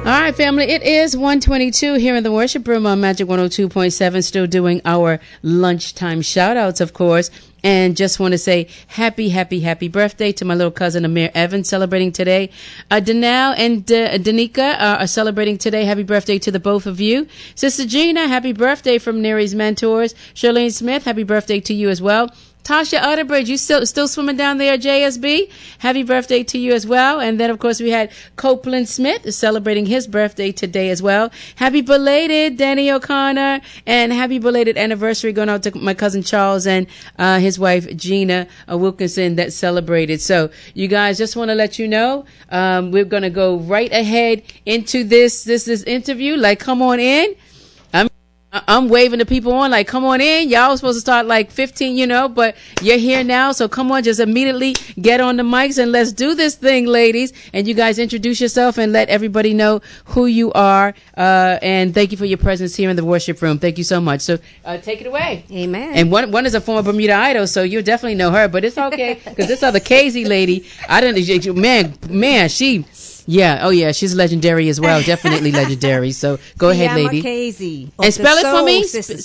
All right, family, it is 1:22 here in the worship room on Magic 102.7, still doing our lunchtime shout-outs, of course. And just want to say happy birthday to my little cousin Amir Evans, celebrating today. Danelle and Danica are celebrating today. Happy birthday to the both of you. Sister Gina, happy birthday from Neri's Mentors. Charlene Smith, happy birthday to you as well. Tasha Utterbridge, you still swimming down there at JSB? Happy birthday to you as well. And then, of course, we had Copeland Smith is celebrating his birthday today as well. Happy belated Danny O'Connor, and happy belated anniversary going out to my cousin Charles and his wife Gina Wilkinson that celebrated. So, you guys, just want to let you know, we're going to go right ahead into this interview. Like, come on in. I'm waving the people on like, come on in. Y'all was supposed to start like 15, but you're here now. So come on, just immediately get on the mics and let's do this thing, ladies. And you guys introduce yourself and let everybody know who you are. And thank you for your presence here in the worship room. Thank you so much. So take it away. Amen. And one is a former Bermuda Idol, so you'll definitely know her. But it's okay because this other Casey lady, I didn't, man, she... Yeah. Oh, yeah. She's legendary as well. Definitely legendary. So go ahead, lady. Casey. And spell it for me.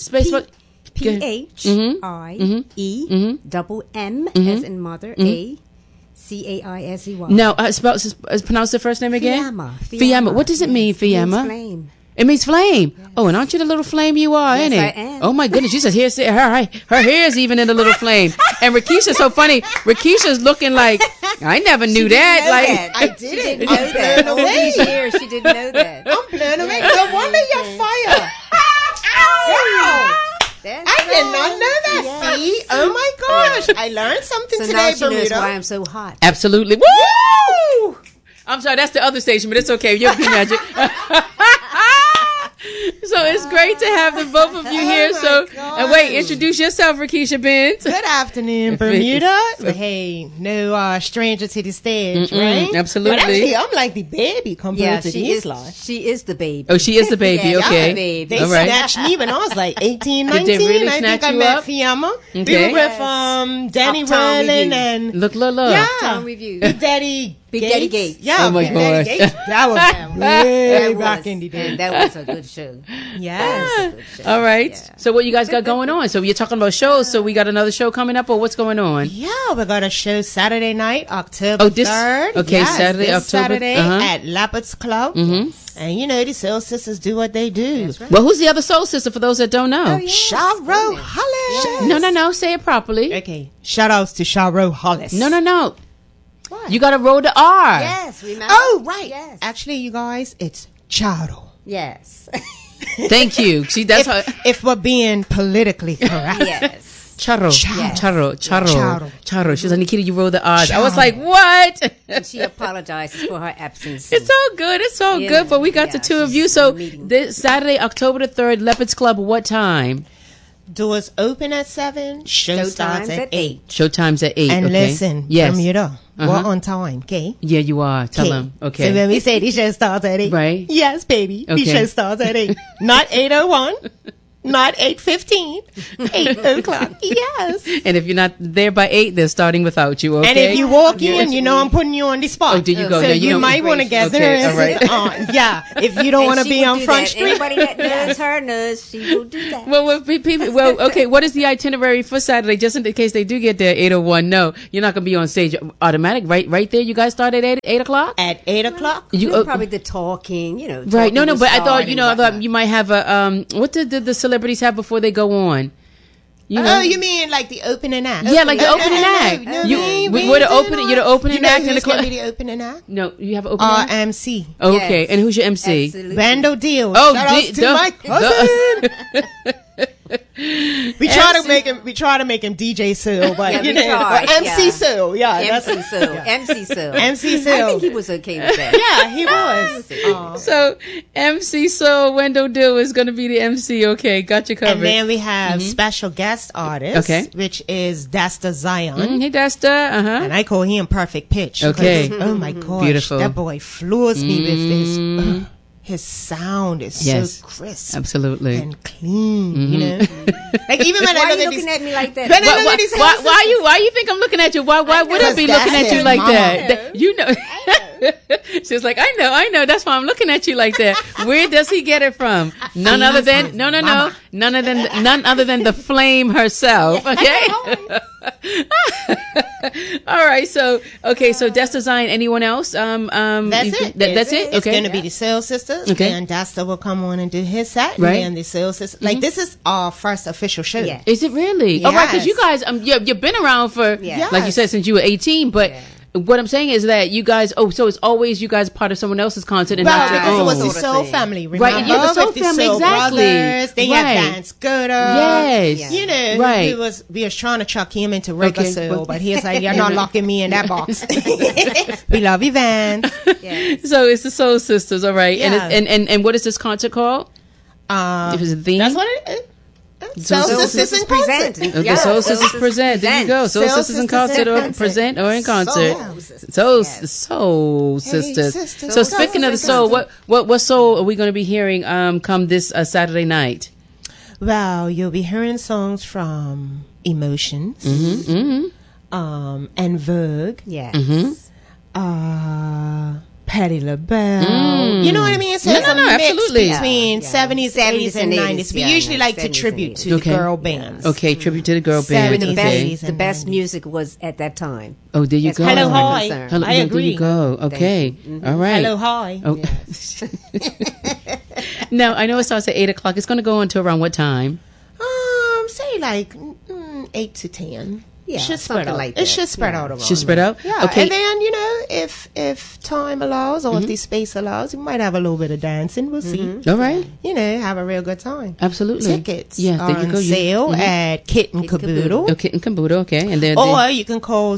PHIEMM as in mother. ACAISEY. No, pronounce the first name again. Fiamma. What does it mean, Fiamma? Flame. It means flame. Yes. Oh, and aren't you the little flame you are, yes, ain't it? I am. Oh my goodness, she says her hair is even in the little flame. And Rakisha's so funny. Rakisha's looking like I never knew that. I didn't know that. All these years, she didn't know that. I'm blown away. No wonder you're fire. Wow. I did not know that. Yes. See? Oh my gosh. I learned something so today, now she Bermuda. knows why I'm so hot. Absolutely. Woo! I'm sorry, that's the other station, but it's okay. You'll be magic. So it's great to have the both of you here. So, and wait, introduce yourself, Rakisha Benz. Good afternoon, Bermuda. Hey, no stranger to the stage, right? Absolutely. But actually, I'm like the baby compared to these lot. She is the baby. Oh, she is the baby. Yeah, okay. The baby. They snatched me when I was like 18, 19. Did they really I snatch think you I met up? Fiamma. Okay. We were with Danny Uptown Rowland Review. and Look. yeah, Uptown Review. Big Daddy Gates. Yeah, Oh my Big Daddy gosh. Gates. That was way back in the day. And that was a good show. Yes. All right. Yeah. So what you guys got going on? So you're talking about shows. So we got another show coming up, or what's going on? Yeah, we got a show Saturday night, October 3rd. Okay, yes, Saturday, this October Saturday at Lappett's Club. And the Soul Sisters do what they do. That's right. Well, who's the other soul sister for those that don't know? Sharo Hollis. No. Say it properly. Okay. Shout outs to Sharo Hollis. No. What? You got to roll the R. Yes, remember? Oh, right. Yes. Actually, you guys, it's Charo. Yes. Thank you. See, that's how. If we're being politically correct. Yes. Charo. She's like, Nikita, you roll the R's. I was Charo. like, what? And she apologizes for her absence. It's all good. It's all good. But we got the two of you. So this Saturday, October the 3rd, Leopards Club, what time? Doors open at 7. Show starts at 8. Showtime's at 8. And okay. listen, yes. Bermuda, we're on time, okay? Yeah, you are. Tell them. Okay. So when we say the show starts at 8. Right. Yes, baby. Okay. The show starts at 8. Not 8:01. Not 8:15. 8 o'clock. Yes. And if you're not there by 8, they're starting without you, okay? And if you walk in, I'm putting you on the spot. Oh, do you go? So No, you might want to get there and all right. sit on. Yeah. If you don't want to be on Front Street. Anybody that knows her knows she will do that. Well, okay, what is the itinerary for Saturday, just in case they do get there 8:01? No, you're not going to be on stage automatic. Right there, you guys start at 8 o'clock? At 8 o'clock? Probably the talking, Right. No, talking but I was thought, hard I and thought whatnot. you might have a, what did the celebrities have before they go on? Oh, you mean like the opening act? Yeah, like the opening act. You're the opening act in the club. Who's going to be the opening act? No, you have an opening act? MC. Oh, okay, Yes. and who's your MC? Absolutely. Randall Deal. Oh, Shout outs to my cousin. We try to make him DJ Sil, but Yeah, we tried, MC yeah. Sil, yeah, MC Sil. MC Sil. MC I Sil. think he was okay with that. Yeah, he was. So, MC Soul Wendell Dill is going to be the MC. Okay, got you covered. And then we have special guest artist, Okay. which is Dasta Zion. Hey, Dasta. And I call him Perfect Pitch. Okay. because, oh my gosh. Beautiful. That boy floors me with his sound is Yes. so crisp. Absolutely. And clean, Like even when Why I are look you at looking these, at me like that? when I look at these Why you think I'm looking at you? Why would I be Because looking that's at you his like mama. that? You know. She's like, I know. That's why I'm looking at you like that. Where does he get it from? None other than none other than the flame herself. Okay. All right. So Desk Design. Anyone else? That's it. That's it. It's Okay. going to be the Soul Sisters. Okay. And Dasta will come on and do his set. Right. And the Soul Sisters. Like, this is our first official show. Yeah. Is it really? All right, because you Yes. guys, you've been around for, Yeah. like you said, since you were 18. But what I'm saying is that you guys, so it's always you guys part of someone else's concert and Well, not your because it own. was the Sort of Soul thing. family, remember? Right, yeah, the Soul With family, Soul exactly. Brothers, they Right. had Van Scooter. Yes. You know, Right. we was trying to chuck him into reggae Okay. soul, but he was like, you're not locking me in that box. We love you, Van. So it's the Soul Sisters, all right. Yeah. And what is this concert called? It was a theme. That's what it is. Soul Soul Sisters in concert. Okay, Soul Sisters present. There you go. Soul Sisters in concert or present or in concert. Soul Sisters. sisters. So speaking of the soul, what soul are we going to be hearing come this Saturday night? Well, you'll be hearing songs from Emotions, and Vogue, Yes. Patti LaBelle. You know what I mean? So it's a mix absolutely. between Yeah. 70s, 80s, and 90s. We yeah, usually like to 70s and tribute 80s. to Okay. the girl bands. Okay, tribute to the girl band. 70s, Okay. 80s. The best music was at that time. Oh, there you As go. far as Hello, we're hi. concerned. Hello, I yeah, agree. There you go. Okay. All right. Hello, hi. Oh. Now, I know it starts at 8 o'clock. It's going to go on to around what time? Say like 8 to 10. Yeah, should spread something out. like It that. should spread Yeah. out around. Should spread out? Yeah, Okay. and then if time allows or if the space allows, we might have a little bit of dancing. We'll see. All right. Have a real good time. Absolutely. Tickets Yeah, are there you go. on sale at Kitten Caboodle. Okay, in Caboodle, okay. And then Or you can call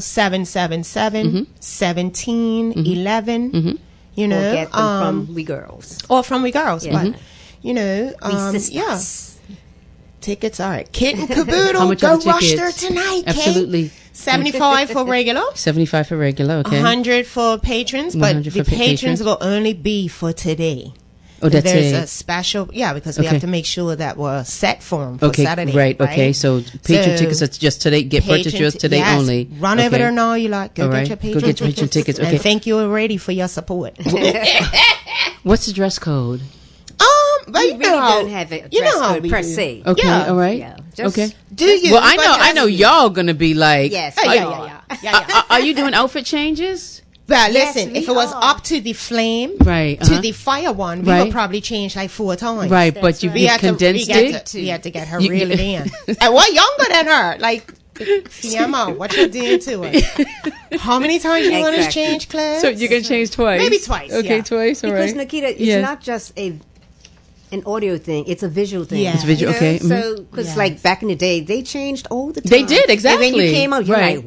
777-1711. You know, Or get them from We Girls. or from We Girls. Yeah. But, We Sisters. yeah. Tickets are at Kitten Caboodle. How much Go are the rush there tickets? tonight, Kate. Absolutely. 75 for regular. 75 for regular, okay. 100 for patrons, but 100 the for patrons patrons. will only be for today. Oh, that's There's it. a special, because we Okay. have to make sure that we're set for them for Okay, Saturday. right, okay. So patron So, tickets are just today. Get purchase yours today yes. only. Run over Okay. there now, you like. Go All get right. your Go patron get your patron tickets, okay. And thank you already for your support. What's the dress code? But We you really know how, don't have a you dress know how code we per do. se. Okay, Yeah. all right. Yeah, just- Okay. Do you? Well, But I know y'all gonna be like, Yes. Oh, we yeah, are. yeah. Are you doing outfit changes? But Yes, listen, we if it was are. up to the flame, Right, to uh-huh. the fire one, we Right. would probably change like 4 times. Right, but you, right. you had condensed we it. had to get her You- reeling in. And we're younger than her. Like, Fiamma, what you doing to us? How many times you want us Exactly. change clothes? So you can change twice. Maybe twice, Okay, yeah. twice. All Because right. Nikita, it's Yes. not just an audio thing; it's a visual thing. Yeah. It's visual, You know? okay, So, because Yes. like back in the day, they changed all the time. They did, exactly. And when you came out, you're Right. like,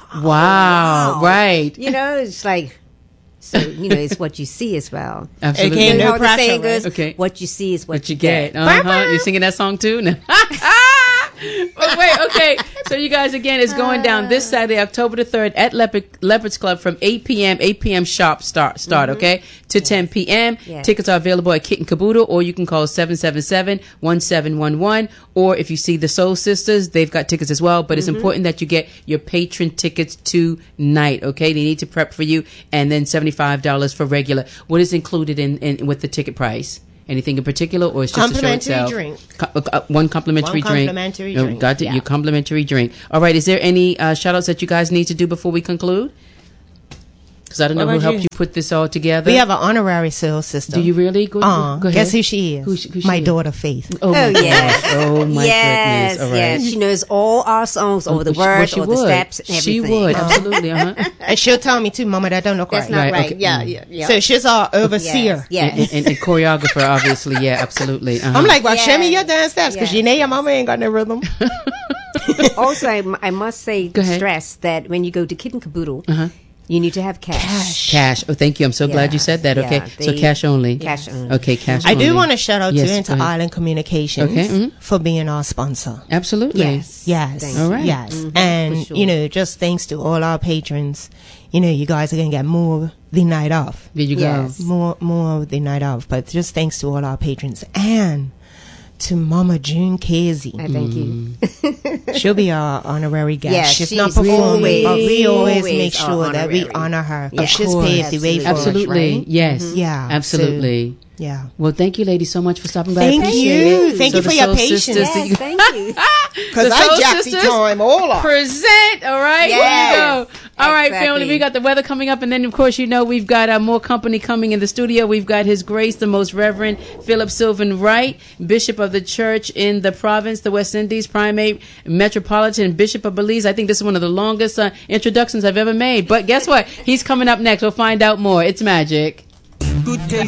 Wow. Right. you know, it's like, so it's what you see as well. Absolutely. Okay, You know no how the pressure, saying right? goes, Okay. what you see is what What you get? You singing that song too? No. But wait, okay. So you guys again, it's going down this Saturday, October the 3rd at Leopards Club from 8 p.m. 8 p.m. sharp start. Okay, to 10 p.m. Yeah. Tickets are available at Kitten Caboodle, or you can call 777-1711. Or if you see the Soul Sisters, they've got tickets as well. But it's important that you get your patron tickets tonight. Okay, they need to prep for you, and then $75 for regular. What is included in with the ticket price? Anything in particular, or it's just the show itself? Drink. One complimentary One drink. complimentary Oh, drink, got it. yeah. Your complimentary drink. All right. Is there any shout outs that you guys need to do before we conclude? Because I don't know What who about helped you? you put this all together. We have an honorary soul sister. Do you really? Go ahead. Guess who she is? Who she My is? daughter, Faith. Oh, my yes. gosh. Oh my yes, goodness. All right. yes. She knows all our songs, all the Well, words, she all the would. steps, and She everything. would. Absolutely. Uh-huh. And she'll tell me too, Mama, that don't look That's right. not Right, right. okay. Yeah. So she's our overseer. Yes. And choreographer, obviously. Yeah, absolutely. Uh-huh. I'm like, well, show me Yes. your dance steps because Yes. you know your mama ain't got no rhythm. Also, I must say, Go ahead. stress that when you go to Kitten Caboodle, you need to have cash. Cash. Oh, thank you. I'm so glad you said that. Okay. Yeah, So cash only. Cash only. Okay, cash I only. do want to shout out Yes, to go Inter ahead. Island Communications Okay, for being our sponsor. Absolutely. Yes. Yes. Thank All right. Yes. for And, sure. just thanks to all our patrons, you guys are going to get more the night off. There you go. Yes. More of the night off. But just thanks to all our patrons. And to Mama June Casey. I thank you. She'll be our honorary guest. Yes, she's she's not performing, but we always always make sure that we honorary. honor her. Yeah. But she's paved the way for us, Absolutely. right? Yes. Yeah. Absolutely. Yeah. Well, thank you, ladies, so much for stopping by. Thank Appreciate you. it. Thank you the for your Soul patience. Sisters, Yes, thank you. Because The I Soul jacked the Sisters time all up. Present, all right? Yes. Here we go. All right, Exactly. family, we got the weather coming up, and then, of course, you know, we've got more company coming in the studio. We've got His Grace, the Most Reverend Philip Sylvan Wright, Bishop of the Church in the province, the West Indies, Primate, Metropolitan, Bishop of Belize. I think this is one of the longest introductions I've ever made. But guess what? He's coming up next. We'll find out more. It's magic. Good day,